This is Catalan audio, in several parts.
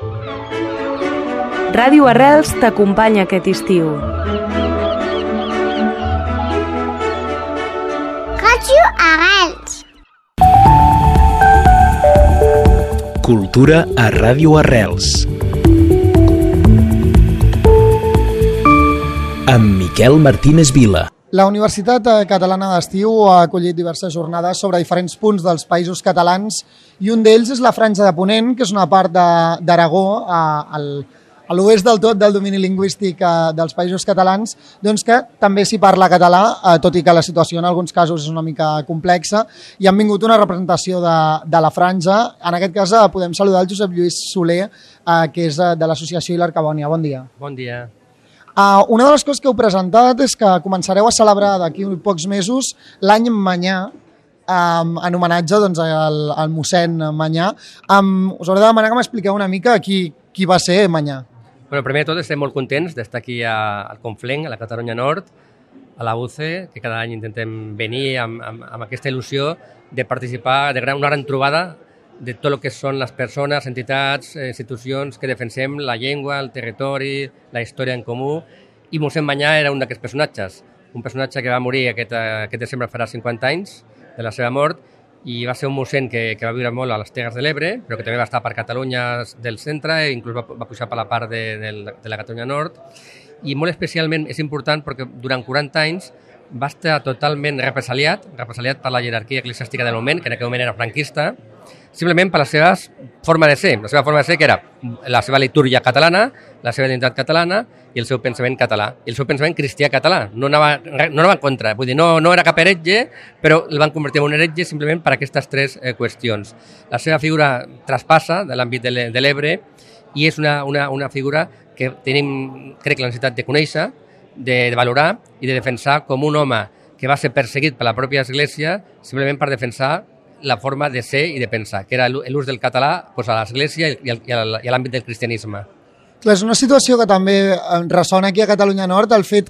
Ràdio Arrels t'acompanya aquest estiu. Ràdio Arrels. Cultura a Ràdio Arrels. Amb Miquel Martínez Vila. La Universitat Catalana d'Estiu ha acollit diverses jornades sobre diferents punts dels països catalans i un d'ells és la Franja de Ponent, que és una part d'Aragó, a l'oest del tot del domini lingüístic dels països catalans, doncs que també s'hi parla català, tot i que la situació en alguns casos és una mica complexa, i han vingut una representació de la Franja. En aquest cas podem saludar el Josep Lluís Soler, que és de l'associació Hilar Cabònia. Bon dia. Bon dia. Una de les coses que heu presentat és que començareu a celebrar d'aquí pocs mesos l'any Manyà, en homenatge al mossèn Manyà. Us hauré de demanar que m'expliqueu una mica qui va ser Manyà. Primer de tot estem molt contents d'estar aquí al Conflent, a la Catalunya Nord, a la UCE, que cada any intentem venir amb aquesta il·lusió de participar de una gran trobada de tot el que són les persones, entitats, institucions que defensem la llengua, el territori, la història en comú. I mossèn Manyà era un d'aquests personatges, un personatge que va morir aquest desembre farà 50 anys de la seva mort, i va ser un mossèn que va viure molt a les Terres de l'Ebre, però que també va estar per Catalunya del centre, i inclús va pujar per la part de la Catalunya Nord. I molt especialment és important perquè durant 40 anys va estar totalment represaliat per la jerarquia eclesiàstica del moment, que en aquell moment era franquista, simplement per la seva forma de ser. La seva forma de ser, que era la seva litúrgia catalana, la seva identitat catalana i el seu pensament català. I el seu pensament cristià català. No anava en contra. Vull dir, no era cap heretge, però el van convertir en un heretge simplement per aquestes tres qüestions. La seva figura traspassa de l'àmbit de l'Ebre i és una figura que tenim, crec, la necessitat de conèixer, de valorar i de defensar com un home que va ser perseguit per la pròpia Església simplement per defensar la forma de ser i de pensar, que era l'ús del català a l'Església i a l'àmbit del cristianisme. Clar, és una situació que també ressona aquí a Catalunya Nord, el fet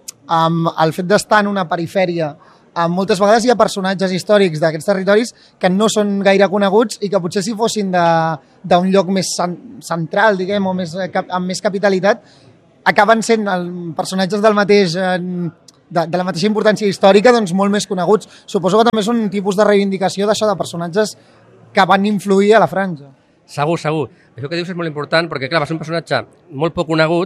d'estar en una perifèria. Moltes vegades hi ha personatges històrics d'aquests territoris que no són gaire coneguts i que potser si fossin d'un lloc més central, diguem, o amb més capitalitat, acaben sent personatges de la mateixa importància històrica, doncs molt més coneguts. Suposo que també és un tipus de reivindicació d'això, de personatges que van influir a la Franja. Segur. Això que dius és molt important perquè, clar, va ser un personatge molt poc conegut,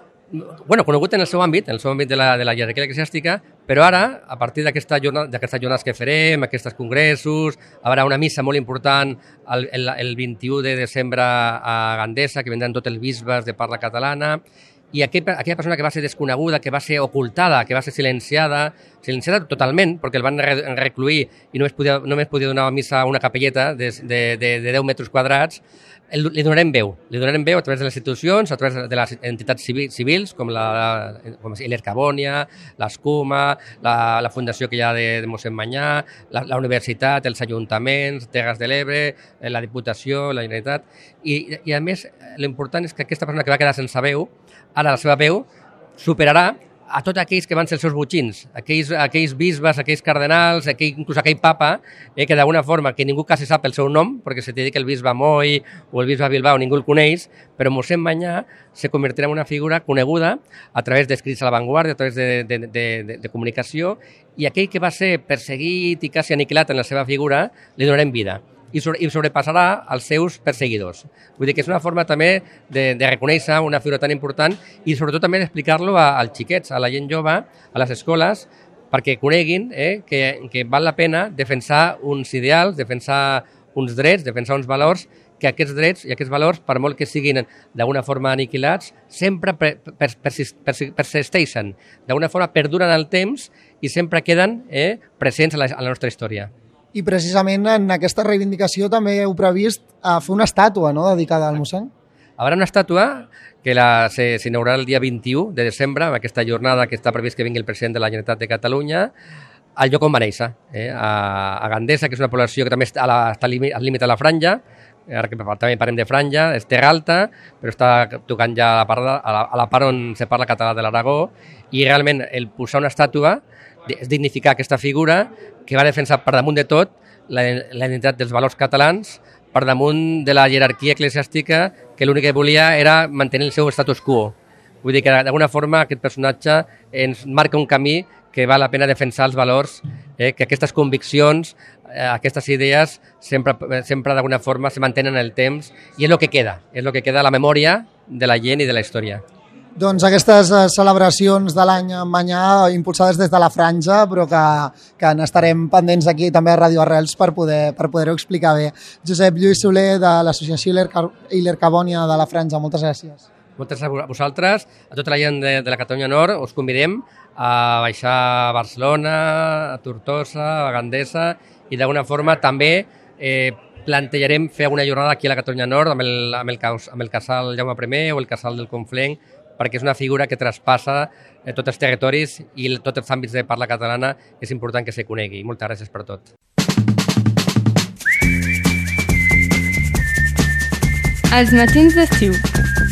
conegut en el seu àmbit de la jerarquia eclesiàstica, però ara, a partir d'aquestes jornades que farem, aquests congressos, hi haurà una missa molt important el 21 de desembre a Gandesa, que vendran tots els bisbes de parla catalana, i aquella persona que va ser desconeguda, que va ser ocultada, que va ser silenciada totalment, perquè el van recluir i només podia donar missa a una capelleta de 10 metres quadrats, li donarem veu a través de les institucions, a través de les entitats civils, com Hilar Cabònia, l'Escuma, la fundació que hi ha de mossèn Manyà, la universitat, els ajuntaments, Terres de l'Ebre, la Diputació, la Generalitat, i a més l'important és que aquesta persona que va quedar sense veu, ara la seva veu superarà a tots aquells que van ser els seus botxins, aquells bisbes, aquells cardenals, inclús aquell papa, que d'alguna forma, que ningú quasi sap el seu nom, perquè se té que el bisbe Moy o el bisbe Bilbao ningú el coneix, però mossèn Manyà se convertirà en una figura coneguda a través d'escrits a l'avantguarda, a través de comunicació, i aquell que va ser perseguit i quasi aniquilat en la seva figura, li donarem vida i sobrepassarà els seus perseguidors. Vull dir que és una forma també de reconèixer una figura tan important i sobretot també d'explicar-lo als xiquets, a la gent jove, a les escoles, perquè coneguin que val la pena defensar uns ideals, defensar uns drets, defensar uns valors, que aquests drets i aquests valors, per molt que siguin d'alguna forma aniquilats, sempre persisteixen, d'alguna forma perduren el temps i sempre queden presents a la nostra història. I precisament en aquesta reivindicació també heu previst fer una estàtua, no?, dedicada al mossèn. Hi haurà una estàtua que s'inaugurarà el dia 21 de desembre, amb aquesta jornada que està previst que vingui el president de la Generalitat de Catalunya, al lloc on va néixer, a Gandesa, que és una població que també està al límit de la Franja, ara que també parlem de Franja, és terra alta, però està tocant ja a la part on se parla català de l'Aragó, i realment el posar una estàtua és dignificar aquesta figura que va defensar per damunt de tot la identitat dels valors catalans, per damunt de la jerarquia eclesiàstica que l'únic que volia era mantenir el seu status quo. Vull dir que d'alguna forma aquest personatge ens marca un camí que val la pena defensar els valors, que aquestes conviccions, aquestes idees sempre d'alguna forma se mantenen en el temps i és el que queda a la memòria de la gent i de la història. Doncs aquestes celebracions de l'any Manyà impulsades des de la Franja, però que n'estarem pendents aquí també a Radio Arrels per poder-ho explicar bé. Josep Lluís Soler, de l'associació Hiler Cabònia de la Franja, moltes gràcies. Moltes gràcies a vosaltres, a tota la gent de la Catalunya Nord, us convidem a baixar a Barcelona, a Tortosa, a Gandesa, i d'alguna forma també plantejarem fer una jornada aquí a la Catalunya Nord amb el casal Jaume I o el casal del Conflent, perquè és una figura que traspassa tots els territoris i tots els àmbits de parla catalana, és important que se conegui. Moltes gràcies per tot. Els matins d'estiu.